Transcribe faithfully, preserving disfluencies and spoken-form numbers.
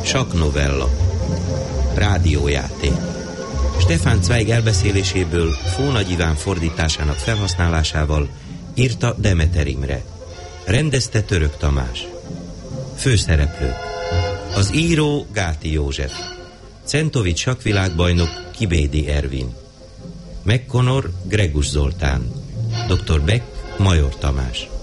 Sakknovella. Rádiójáték. Stefan Zweig elbeszéléséből Fónagy Iván fordításának felhasználásával írta Demeter Imre. Rendezte Török Tamás. Főszereplők: az író Gáti József, Centovics sakkvilágbajnok Kibédi Ervin, McConnor Gregus Zoltán, doktor Beck Major Tamás.